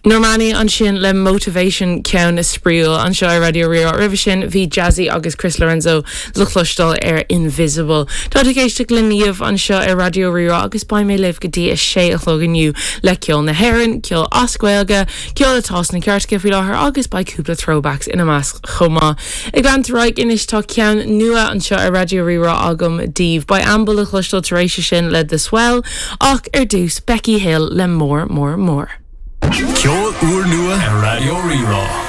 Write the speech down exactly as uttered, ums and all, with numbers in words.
Normani an sin le motivation ceann is spríúil an seo Radio Rio rih sin bhí Jazzy agus Chris Lorenzo luchlostal ar Invisible. Tá géiste glníomh an seo ar Radio Rio agus ba mé leh go dtí is sé a chlóganiu le ceol na Heran, ceol ascuilga, ceol atás na ceartca fi láthair agus ba cúpla throwbacks ina measc chomá. Ag an ráig inis tá ceann nua an seo ar Radio Rio agam díomh ba ambal a chlustal taréis sin le The Swell ach ar dús Becky Hill le mór mór mór. Ceol uair nua ar Radio Rio.